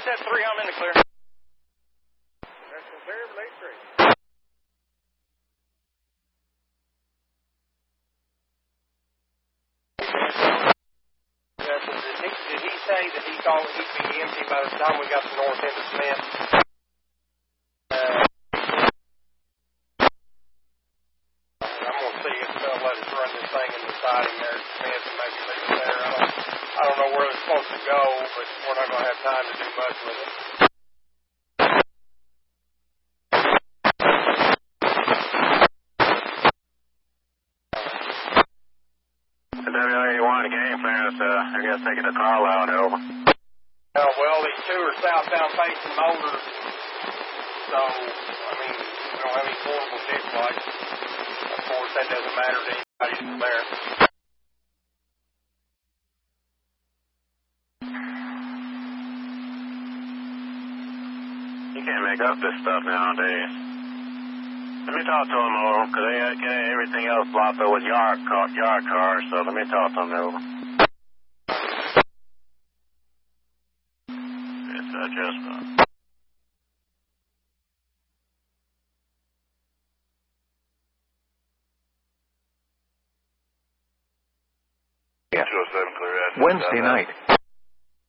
said 3, I'm in the clear. That's clear, late 3. Did he say that he thought he'd be empty by the time we got to north end of Smith? I'm going to see if they'll let us run this thing in the siding there at Smith and maybe leave it there. I don't know where it's supposed to go, but we're not going to have time to do much with it. WA1 game plans, I guess taking the car loud over. Well, these 2 are southbound facing motors, so, I mean, we don't have any portable ditch lights. Of course, that doesn't matter to anybody that's there. You can't make up this stuff nowadays. Let me talk to them over, because they get everything else blocked up with yard cars, so let me talk to them over. It's adjustment. Wednesday night.